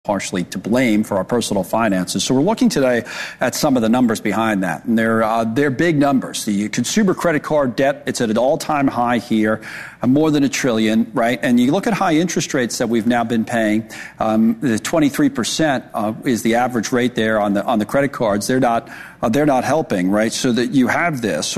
partially to blame for our personal finances. So we're looking today at some of the numbers behind that. And they're big numbers. The consumer credit card debt, it's at an all-time high here, more than $1 trillion, right? And you look at high interest rates that we've now been paying, the 23% is the average rate there on the credit cards. They're not helping, right? So that you have this,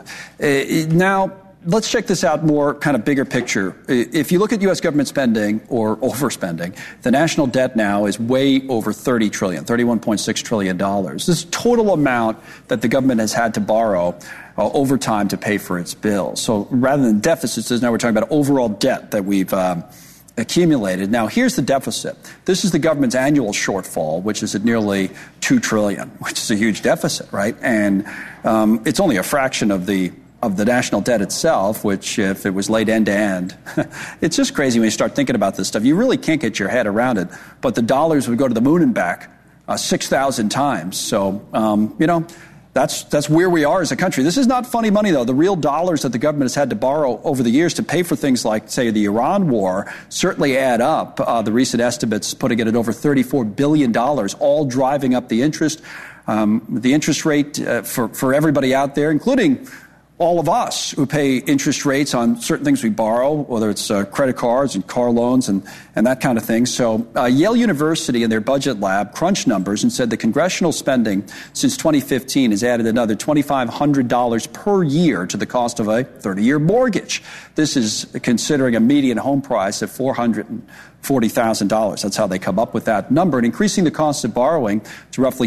now, let's check this out more kind of bigger picture. If you look at U.S. government spending or overspending, the national debt now is way over $30 trillion, $31.6 trillion. This total amount that the government has had to borrow over time to pay for its bills. So rather than deficits, now we're talking about overall debt that we've accumulated. Now, here's the deficit. This is the government's annual shortfall, which is at nearly $2 trillion, which is a huge deficit, right? And it's only a fraction of the national debt itself, which if it was laid end to end, it's just crazy when you start thinking about this stuff. You really can't get your head around it. But the dollars would go to the moon and back 6,000 times. So, that's where we are as a country. This is not funny money, though. The real dollars that the government has had to borrow over the years to pay for things like, say, the Iran war certainly add up. The recent estimates putting it at over $34 billion, all driving up the interest. The interest rate for everybody out there, including all of us who pay interest rates on certain things we borrow, whether it's credit cards and car loans and that kind of thing. So Yale University in their budget lab crunched numbers and said the congressional spending since 2015 has added another $2,500 per year to the cost of a 30-year mortgage. This is considering a median home price of $440,000. That's how they come up with that number, and increasing the cost of borrowing to roughly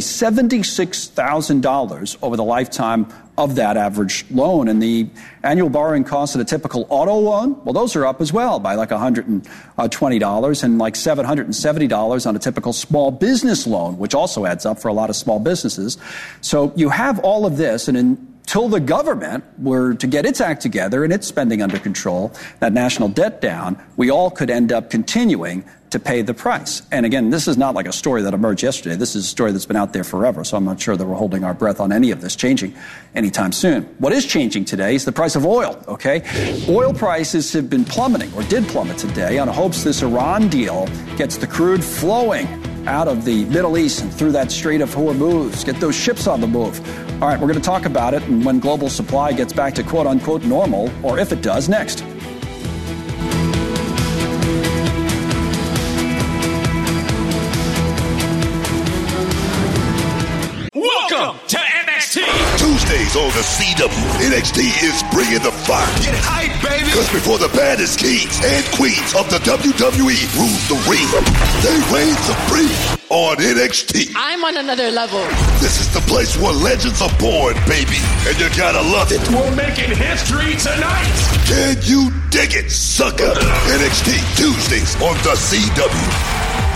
$76,000 over the lifetime of that average loan. And the annual borrowing costs of a typical auto loan, well, those are up as well by like $120 and like $770 on a typical small business loan, which also adds up for a lot of small businesses. So you have all of this, and until the government were to get its act together and its spending under control, that national debt down, we all could end up continuing to pay the price. And again, this is not like a story that emerged yesterday. This is a story that's been out there forever, so I'm not sure that we're holding our breath on any of this changing anytime soon. What is changing today is the price of oil, okay? Oil prices have been plummeting, or did plummet today, on hopes this Iran deal gets the crude flowing out of the Middle East and through that Strait of Hormuz, get those ships on the move. All right, we're going to talk about it and when global supply gets back to quote-unquote normal, or if it does, next. Welcome to NXT. Tuesdays on the CW, NXT is bringing the fire. Get hype, baby. Because before the baddest kings and queens of the WWE rule the ring, they reign supreme on NXT. I'm on another level. This is the place where legends are born, baby, and you gotta love it. We're making history tonight. Can you dig it, sucker? NXT Tuesdays on the CW.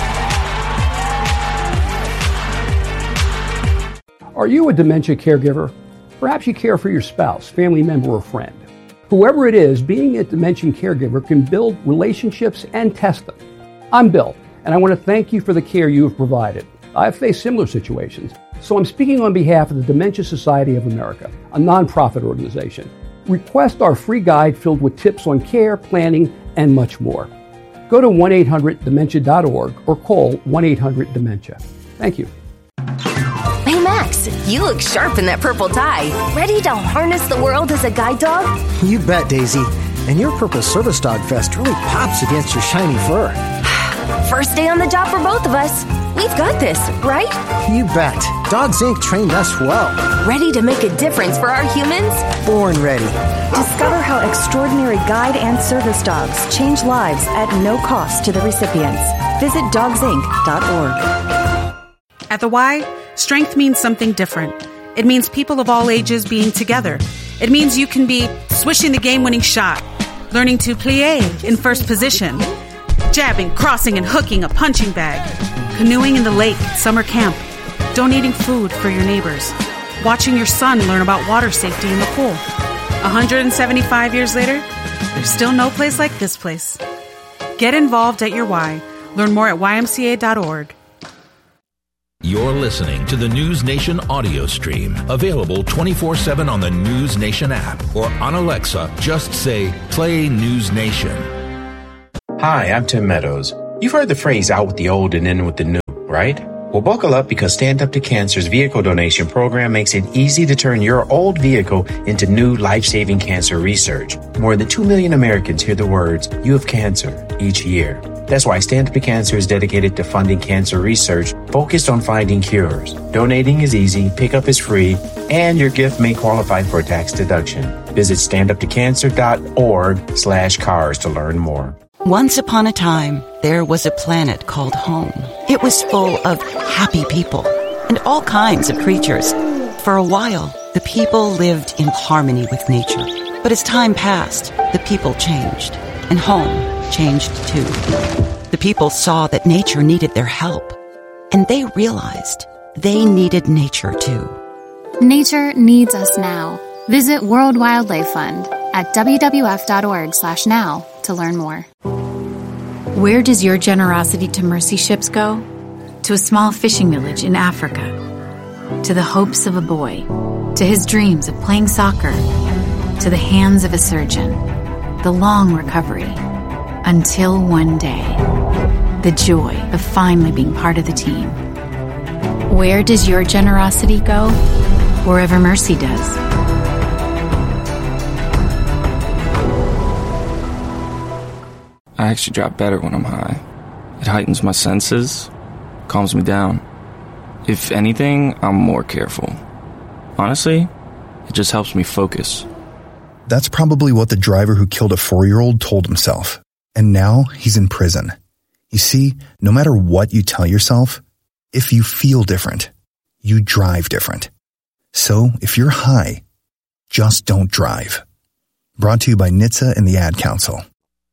Are you a dementia caregiver? Perhaps you care for your spouse, family member, or friend. Whoever it is, being a dementia caregiver can build relationships and test them. I'm Bill, and I want to thank you for the care you have provided. I've faced similar situations, so I'm speaking on behalf of the Dementia Society of America, a nonprofit organization. Request our free guide filled with tips on care, planning, and much more. Go to 1-800-DEMENTIA.org or call 1-800-DEMENTIA. Thank you. Hey Max, you look sharp in that purple tie. Ready to harness the world as a guide dog? You bet, Daisy. And your purple service dog vest really pops against your shiny fur. First day on the job for both of us. We've got this, right? You bet. Dogs Inc. trained us well. Ready to make a difference for our humans? Born ready. Discover how extraordinary guide and service dogs change lives at no cost to the recipients. Visit dogsinc.org. At the Y, strength means something different. It means people of all ages being together. It means you can be swishing the game-winning shot, learning to plie in first position, jabbing, crossing, and hooking a punching bag, canoeing in the lake at summer camp, donating food for your neighbors, watching your son learn about water safety in the pool. 175 years later, there's still no place like this place. Get involved at your Y. Learn more at ymca.org. You're listening to the News Nation audio stream, available 24/7 on the News Nation app or on Alexa. Just say, play News Nation. Hi, I'm Tim Meadows. You've heard the phrase out with the old and in with the new, right? Well, buckle up because Stand Up to Cancer's vehicle donation program makes it easy to turn your old vehicle into new life-saving cancer research. More than 2 million Americans hear the words, "You have cancer," each year. That's why Stand Up to Cancer is dedicated to funding cancer research focused on finding cures. Donating is easy, pickup is free, and your gift may qualify for a tax deduction. Visit standuptocancer.org/cars to learn more. Once upon a time, there was a planet called home. It was full of happy people and all kinds of creatures. For a while, the people lived in harmony with nature. But as time passed, the people changed, and home changed too. The people saw that nature needed their help, and they realized they needed nature too. Nature needs us now. Visit World Wildlife Fund at WWF.org/now to learn more. Where does your generosity to mercy ships go? To a small fishing village in Africa. To the hopes of a boy. To his dreams of playing soccer. To the hands of a surgeon. The long recovery. Until one day. The joy of finally being part of the team. Where does your generosity go? Wherever mercy does. I actually drop better when I'm high. It heightens my senses, calms me down. If anything, I'm more careful. Honestly, it just helps me focus. That's probably what the driver who killed a 4-year-old told himself. And now he's in prison. You see, no matter what you tell yourself, if you feel different, you drive different. So if you're high, just don't drive. Brought to you by NHTSA and the Ad Council.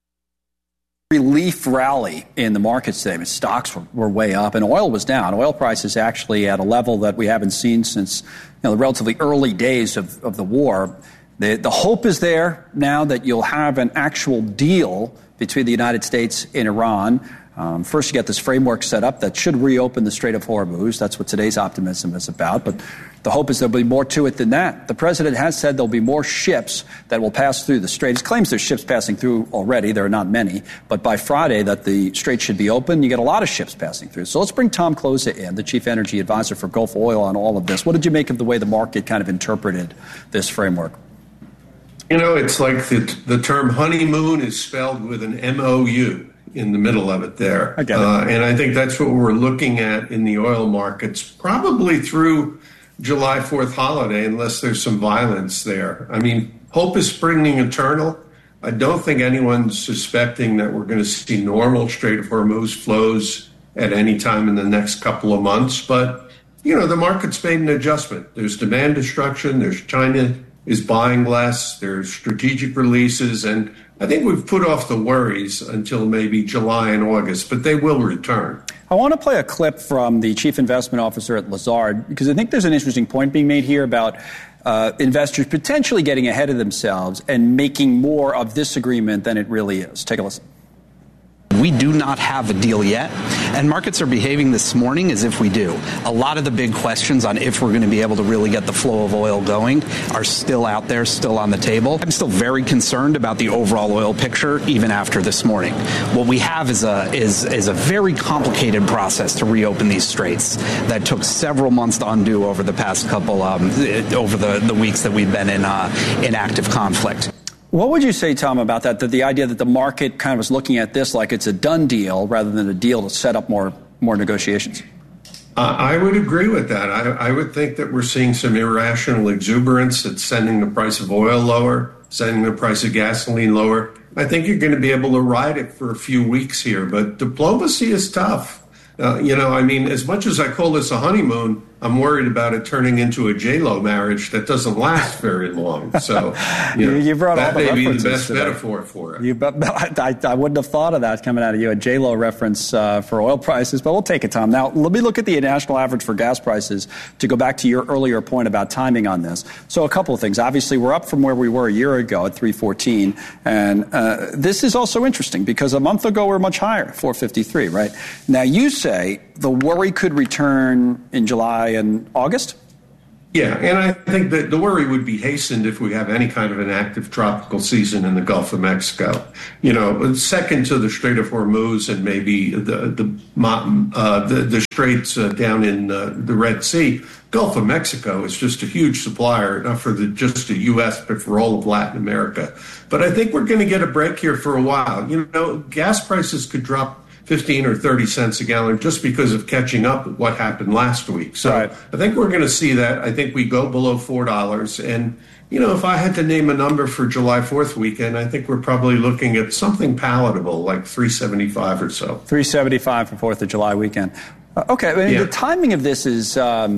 Relief rally in the markets today. Stocks were way up and oil was down. Oil prices actually at a level that we haven't seen since the relatively early days of the war. The hope is there now that you'll have an actual deal between the United States and Iran. First, you get this framework set up that should reopen the Strait of Hormuz. That's what today's optimism is about. But the hope is there'll be more to it than that. The president has said there'll be more ships that will pass through the strait. He claims there's ships passing through already. There are not many. But by Friday, that the strait should be open. You get a lot of ships passing through. So let's bring Tom Kloza in, the chief energy advisor for Gulf Oil, on all of this. What did you make of the way the market kind of interpreted this framework? It's like the term honeymoon is spelled with an M-O-U in the middle of it there. I get it. And I think that's what we're looking at in the oil markets, probably through July 4th holiday, unless there's some violence there. I mean, hope is springing eternal. I don't think anyone's suspecting that we're going to see normal Strait of Hormuz flows at any time in the next couple of months. But, the market's made an adjustment. There's demand destruction. There's China is buying less. There's strategic releases. And I think we've put off the worries until maybe July and August, but they will return. I want to play a clip from the chief investment officer at Lazard, because I think there's an interesting point being made here about investors potentially getting ahead of themselves and making more of this agreement than it really is. Take a listen. We do not have a deal yet, and markets are behaving this morning as if we do. A lot of the big questions on if we're going to be able to really get the flow of oil going are still out there, still on the table. I'm still very concerned about the overall oil picture, even after this morning. What we have is a very complicated process to reopen these straits that took several months to undo over the past couple, over the weeks that we've been in active conflict. What would you say, Tom, about that the idea that the market kind of is looking at this like it's a done deal rather than a deal to set up more negotiations? I would agree with that. I would think that we're seeing some irrational exuberance that's sending the price of oil lower, sending the price of gasoline lower. I think you're going to be able to ride it for a few weeks here, but diplomacy is tough. As much as I call this a honeymoon, I'm worried about it turning into a J-Lo marriage that doesn't last very long. So, you brought that all the may be the best today. metaphor for it. I wouldn't have thought of that coming out of you, a J-Lo reference for oil prices, but we'll take it, Tom. Now, let me look at the national average for gas prices to go back to your earlier point about timing on this. So a couple of things. Obviously, we're up from where we were a year ago at 314, and this is also interesting because a month ago we were much higher, 453, right? Now, you say the worry could return in July and August? Yeah, and I think that the worry would be hastened if we have any kind of an active tropical season in the Gulf of Mexico. Second to the Strait of Hormuz and maybe the straits down in the Red Sea. Gulf of Mexico is just a huge supplier, not for just the U.S., but for all of Latin America. But I think we're going to get a break here for a while. Gas prices could drop 15 or 30 cents a gallon just because of catching up with what happened last week. So right. I think we're going to see that. I think we go below $4. And, if I had to name a number for July 4th weekend, I think we're probably looking at something palatable, like $3.75 or so. $3.75 for 4th of July weekend. Okay, the timing of this is...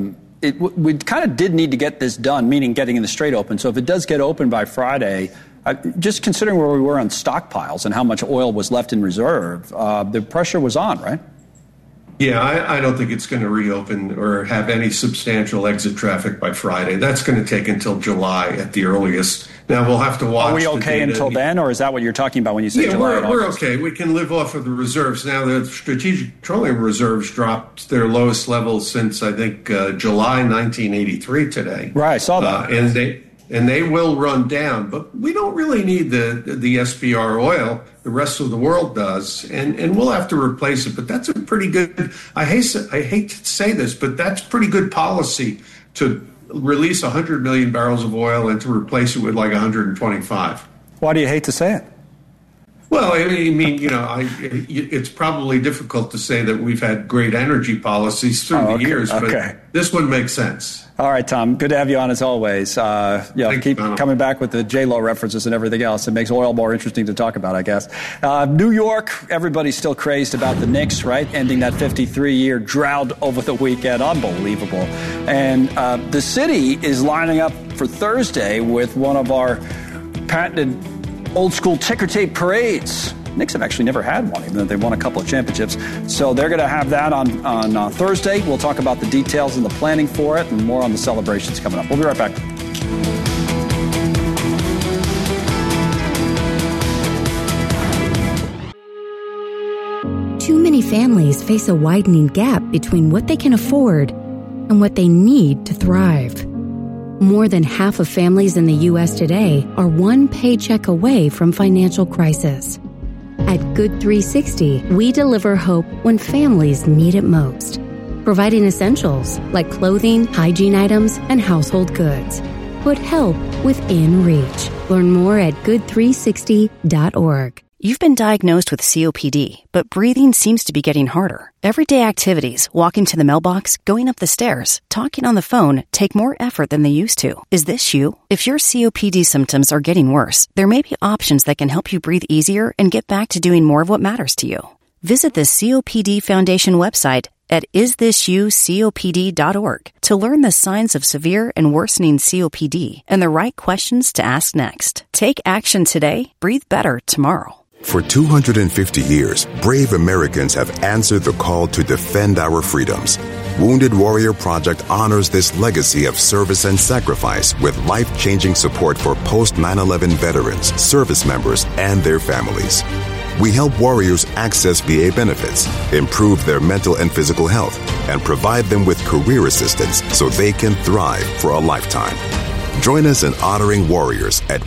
we kind of did need to get this done, meaning getting in the Strait open. So if it does get open by Friday, just considering where we were on stockpiles and how much oil was left in reserve, the pressure was on, right? Yeah, I don't think it's going to reopen or have any substantial exit traffic by Friday. That's going to take until July at the earliest. Now, we'll have to watch. Are we okay until then, or is that what you're talking about when you say July? Yeah, we're okay. We can live off of the reserves. Now, the Strategic Petroleum Reserves dropped their lowest levels since, I think, July 1983 today. Right, I saw that. And they will run down. But we don't really need the SPR oil. The rest of the world does. And we'll have to replace it. But that's a pretty good, I hate to say this, but that's pretty good policy to release 100 million barrels of oil and to replace it with like 125. Why do you hate to say it? Well, I mean, it's probably difficult to say that we've had great energy policies through the years, but this one makes sense. All right, Tom, good to have you on as always. Keep coming back with the J-Lo references and everything else. It makes oil more interesting to talk about, I guess. New York, everybody's still crazed about the Knicks, right? Ending that 53-year drought over the weekend. Unbelievable. And the city is lining up for Thursday with one of our patented old-school ticker tape parades. Knicks have actually never had one, even though they won a couple of championships. So they're going to have that on Thursday. We'll talk about the details and the planning for it and more on the celebrations coming up. We'll be right back. Too many families face a widening gap between what they can afford and what they need to thrive. More than half of families in the U.S. today are one paycheck away from financial crisis. At Good 360, we deliver hope when families need it most, providing essentials like clothing, hygiene items, and household goods. Put help within reach. Learn more at good360.org. You've been diagnosed with COPD, but breathing seems to be getting harder. Everyday activities, walking to the mailbox, going up the stairs, talking on the phone, take more effort than they used to. Is this you? If your COPD symptoms are getting worse, there may be options that can help you breathe easier and get back to doing more of what matters to you. Visit the COPD Foundation website at isthisyoucopd.org to learn the signs of severe and worsening COPD and the right questions to ask next. Take action today. Breathe better tomorrow. For 250 years, brave Americans have answered the call to defend our freedoms. Wounded Warrior Project honors this legacy of service and sacrifice with life-changing support for post-9/11 veterans, service members, and their families. We help warriors access VA benefits, improve their mental and physical health, and provide them with career assistance so they can thrive for a lifetime. Join us in honoring warriors at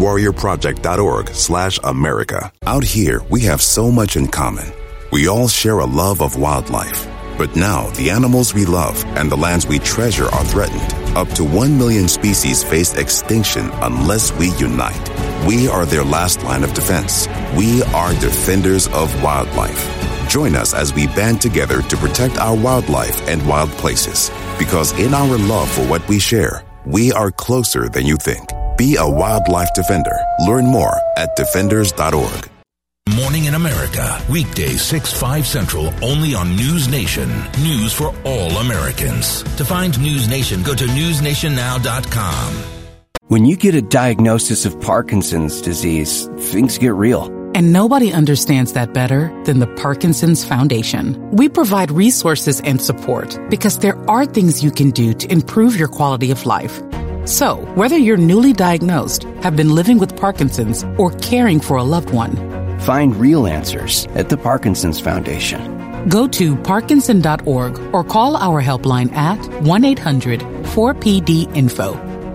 woundedwarriorproject.org/America. Out here, we have so much in common. We all share a love of wildlife. But now, the animals we love and the lands we treasure are threatened. Up to 1 million species face extinction unless we unite. We are their last line of defense. We are defenders of wildlife. Join us as we band together to protect our wildlife and wild places. Because in our love for what we share, we are closer than you think. Be a wildlife defender. Learn more at defenders.org. Morning in America, weekdays 6-5 Central, only on News Nation. News for all Americans. To find News Nation, go to newsnationnow.com. When you get a diagnosis of Parkinson's disease, things get real. And nobody understands that better than the Parkinson's Foundation. We provide resources and support because there are things you can do to improve your quality of life. So, whether you're newly diagnosed, have been living with Parkinson's, or caring for a loved one, find real answers at the Parkinson's Foundation. Go to Parkinson.org or call our helpline at 1-800 4PD-INFO.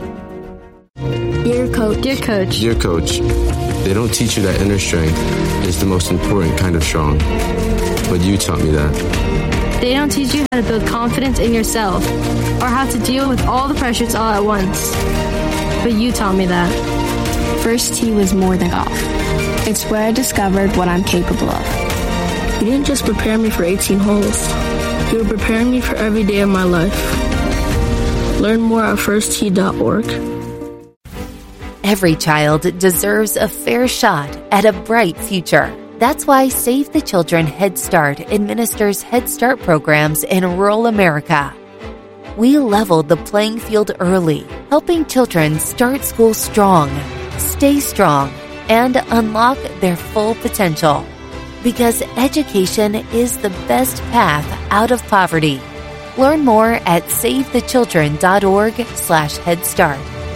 Dear Coach. Dear Coach. Dear Coach, they don't teach you that inner strength is the most important kind of strong. But you taught me that. They don't teach you how to build confidence in yourself or how to deal with all the pressures all at once. But you taught me that. First tee was more than golf. It's where I discovered what I'm capable of. You didn't just prepare me for 18 holes. You were preparing me for every day of my life. Learn more at firsttee.org. Every child deserves a fair shot at a bright future. That's why Save the Children Head Start administers Head Start programs in rural America. We leveled the playing field early, helping children start school strong, stay strong, and unlock their full potential. Because education is the best path out of poverty. Learn more at savethechildren.org/Head Start.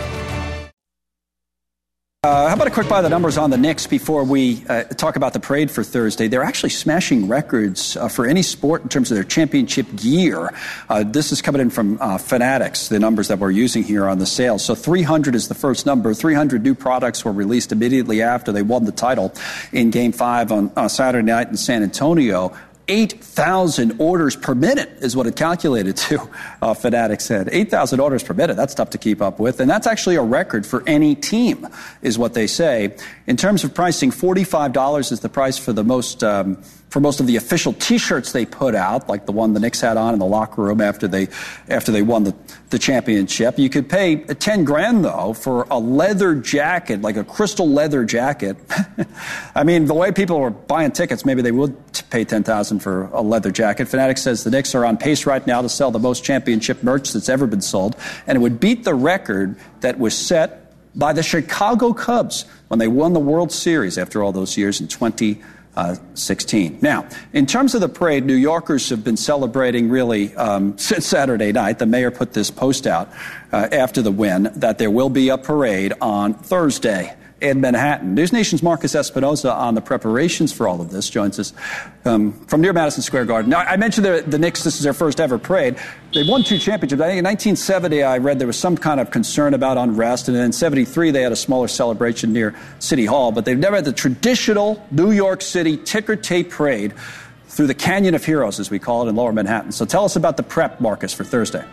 How about a quick by the numbers on the Knicks before we talk about the parade for Thursday? They're actually smashing records for any sport in terms of their championship gear. This is coming in from Fanatics, the numbers that we're using here on the sales. So 300 is the first number. 300 new products were released immediately after they won the title in Game 5 on Saturday night in San Antonio. 8,000 orders per minute is what it calculated to, Fanatics said. 8,000 orders per minute, that's tough to keep up with. And that's actually a record for any team, is what they say. In terms of pricing, $45 is the price for the most of the official T-shirts they put out, like the one the Knicks had on in the locker room after they won the championship. You could pay $10,000 though for a leather jacket, like a crystal leather jacket. I mean, the way people are buying tickets, maybe they would pay $10,000 for a leather jacket. Fanatics says the Knicks are on pace right now to sell the most championship merch that's ever been sold, and it would beat the record that was set by the Chicago Cubs when they won the World Series after all those years in 2016. Now, in terms of the parade, New Yorkers have been celebrating really since Saturday night. The mayor put this post out after the win that there will be a parade on Thursday in Manhattan. News Nation's Marcus Espinosa on the preparations for all of this joins us from near Madison Square Garden. Now, I mentioned the Knicks, this is their first ever parade. They won 2 championships. I think in 1970, I read there was some kind of concern about unrest, and then in 73, they had a smaller celebration near City Hall, but they've never had the traditional New York City ticker tape parade through the Canyon of Heroes, as we call it, in Lower Manhattan. So tell us about the prep, Marcus, for Thursday.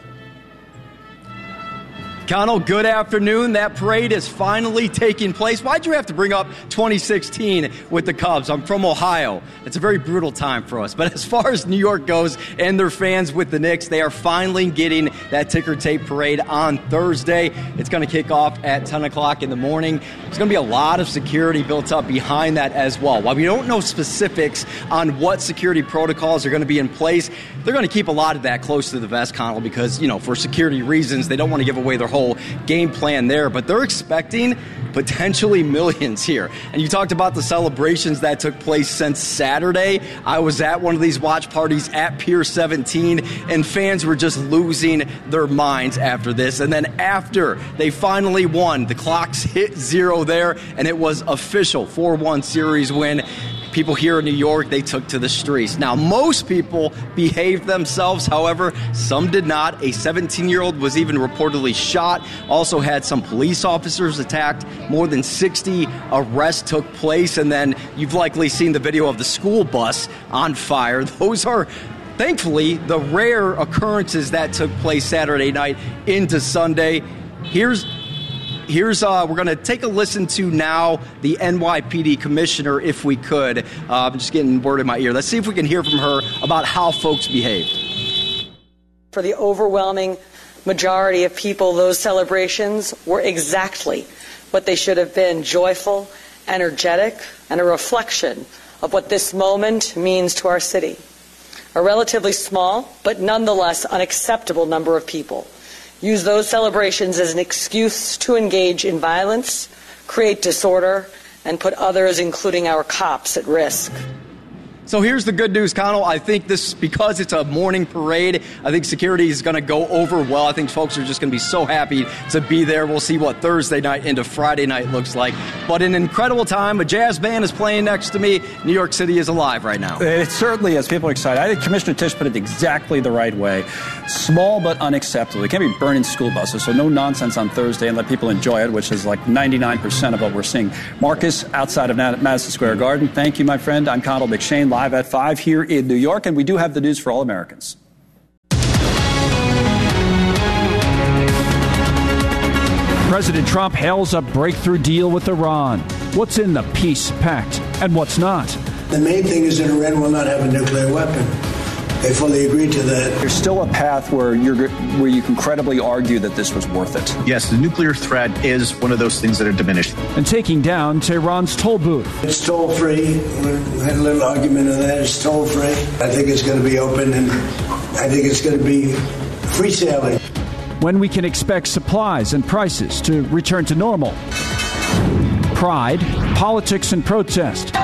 Connell, good afternoon. That parade is finally taking place. Why'd you have to bring up 2016 with the Cubs? I'm from Ohio. It's a very brutal time for us. But as far as New York goes and their fans with the Knicks, they are finally getting that ticker tape parade on Thursday. It's going to kick off at 10 o'clock in the morning. There's going to be a lot of security built up behind that as well. While we don't know specifics on what security protocols are going to be in place, they're going to keep a lot of that close to the vest, Connell, because, for security reasons, they don't want to give away their whole game plan there, but they're expecting potentially millions here. And you talked about the celebrations that took place since Saturday. I was at one of these watch parties at Pier 17, and fans were just losing their minds after this. And then after they finally won, the clocks hit 0 there, and it was official 4-1 series win. People here in New York, they took to the streets. Now, most people behaved themselves. However, some did not. A 17-year-old was even reportedly shot. Also had some police officers attacked. More than 60 arrests took place. And then you've likely seen the video of the school bus on fire. Those are, thankfully, the rare occurrences that took place Saturday night into Sunday. We're going to take a listen to now the NYPD commissioner, if we could. I'm just getting word in my ear. Let's see if we can hear from her about how folks behaved. For the overwhelming majority of people, those celebrations were exactly what they should have been: joyful, energetic, and a reflection of what this moment means to our city. A relatively small, but nonetheless unacceptable number of people use those celebrations as an excuse to engage in violence, create disorder, and put others, including our cops, at risk. So here's the good news, Connell. I think this, because it's a morning parade, I think security is going to go over well. I think folks are just going to be so happy to be there. We'll see what Thursday night into Friday night looks like. But an incredible time. A jazz band is playing next to me. New York City is alive right now. It certainly is. People are excited. I think Commissioner Tisch put it exactly the right way. Small but unacceptable. We can't be burning school buses, so no nonsense on Thursday and let people enjoy it, which is like 99% of what we're seeing. Marcus, outside of Madison Square Garden, thank you, my friend. I'm Connell McShane, live at 5 here in New York, and we do have the news for all Americans. President Trump hails a breakthrough deal with Iran. What's in the peace pact and what's not? The main thing is that Iran will not have a nuclear weapon. They fully agreed to that. There's still a path where you can credibly argue that this was worth it. Yes, the nuclear threat is one of those things that are diminished. And taking down Tehran's toll booth. It's toll-free. We had a little argument on that. It's toll-free. I think it's going to be open, and I think it's going to be free sailing. When we can expect supplies and prices to return to normal. Pride, politics, and protest.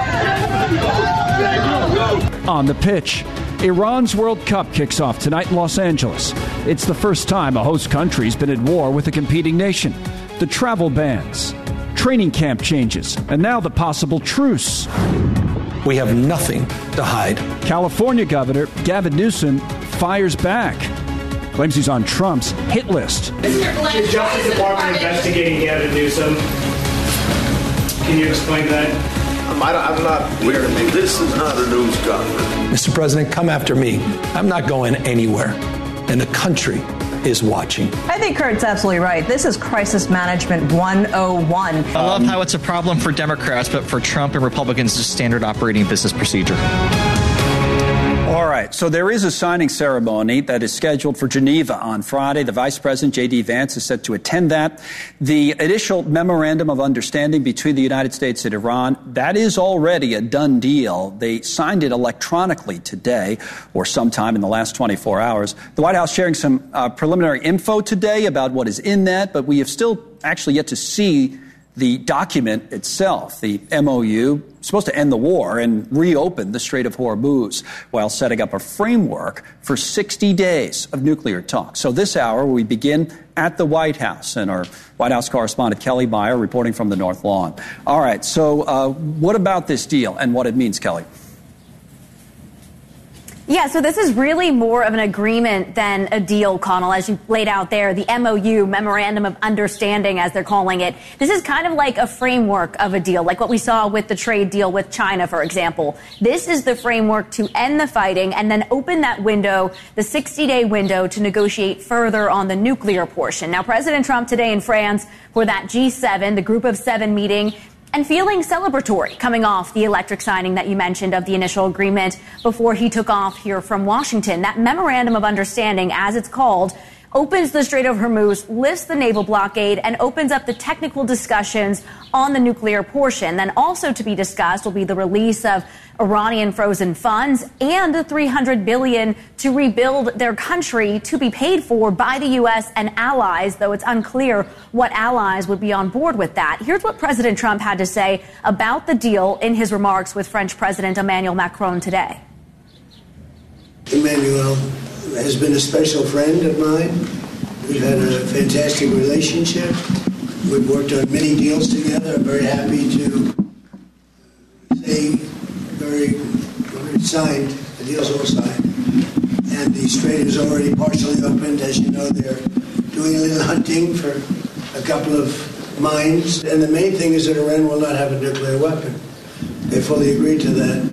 On the pitch, Iran's World Cup kicks off tonight in Los Angeles. It's the first time a host country's been at war with a competing nation. The travel bans, training camp changes, and now the possible truce. We have nothing to hide. California Governor Gavin Newsom fires back. Claims he's on Trump's hit list. Is the Justice Department investigating Gavin Newsom? Can you explain that? I'm not aware of it. This is not a news conference. Mr. President, come after me. I'm not going anywhere. And the country is watching. I think Kurt's absolutely right. This is crisis management 101. I love how it's a problem for Democrats, but for Trump and Republicans, it's standard operating business procedure. All right, so there is a signing ceremony that is scheduled for Geneva on Friday. The Vice President, J.D. Vance, is set to attend that. The initial memorandum of understanding between the United States and Iran, that is already a done deal. They signed it electronically today or sometime in the last 24 hours. The White House sharing some preliminary info today about what is in that, but we have still actually yet to see the document itself, the MOU, supposed to end the war and reopen the Strait of Hormuz while setting up a framework for 60 days of nuclear talks. So this hour, we begin at the White House, and our White House correspondent Kelly Meyer reporting from the North Lawn. All right, so what about this deal and what it means, Kelly? Yeah, so this is really more of an agreement than a deal, Connell, as you laid out there, the MOU, Memorandum of Understanding, as they're calling it. This is kind of like a framework of a deal, like what we saw with the trade deal with China, for example. This is the framework to end the fighting and then open that window, the 60-day window, to negotiate further on the nuclear portion. Now, President Trump today in France for that G7, the Group of Seven meeting, and feeling celebratory coming off the electric signing that you mentioned of the initial agreement before he took off here from Washington. That Memorandum of Understanding, as it's called, opens the Strait of Hormuz, lifts the naval blockade, and opens up the technical discussions on the nuclear portion. Then also to be discussed will be the release of Iranian frozen funds and the $300 billion to rebuild their country, to be paid for by the U.S. and allies, though it's unclear what allies would be on board with that. Here's what President Trump had to say about the deal in his remarks with French President Emmanuel Macron today. Emmanuel has been a special friend of mine. We've had a fantastic relationship. We've worked on many deals together. I'm very happy to say it's signed. The deal's all signed. And the strait is already partially opened. As you know, they're doing a little hunting for a couple of mines. And the main thing is that Iran will not have a nuclear weapon. They fully agreed to that.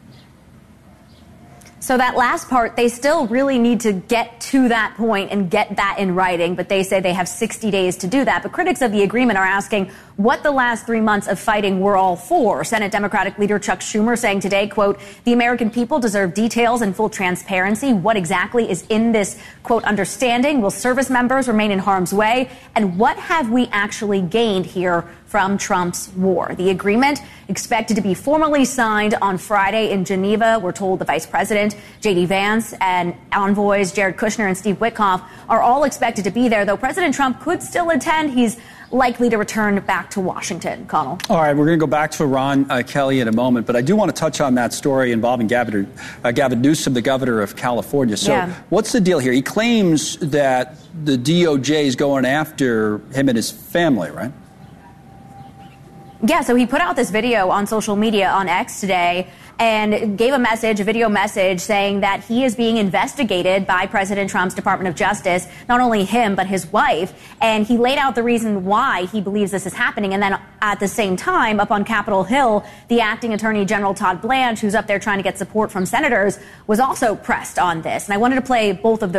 So that last part, they still really need to get to that point and get that in writing, but they say they have 60 days to do that. But critics of the agreement are asking what the last 3 months of fighting were all for. Senate Democratic leader Chuck Schumer saying today, quote, the American people deserve details and full transparency. What exactly is in this, quote, understanding? Will service members remain in harm's way? And what have we actually gained here from Trump's war? The agreement expected to be formally signed on Friday in Geneva. We're told the Vice President, J.D. Vance, and envoys Jared Kushner and Steve Witkoff are all expected to be there, though President Trump could still attend. He's likely to return back to Washington. Connell. All right, we're going to go back to Ron Kelly in a moment, but I do want to touch on that story involving Gavin Newsom, the governor of California. So what's the deal here? He claims that the DOJ is going after him and his family, right? Yeah, so he put out this video on social media on X today and gave a video message saying that he is being investigated by President Trump's Department of Justice, not only him, but his wife. And he laid out the reason why he believes this is happening. And then at the same time, up on Capitol Hill, the acting Attorney General Todd Blanche, who's up there trying to get support from senators, was also pressed on this. And I wanted to play both of those